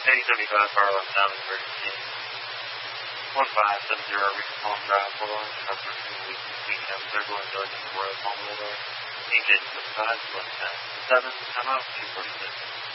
8075 car left down in emergency. 1570 Richard Palm Drive, Florida. Customer 2 weeks between them. Circle and Georgia Memorial Palm Boulevard. Agent 75, 7, time out 246.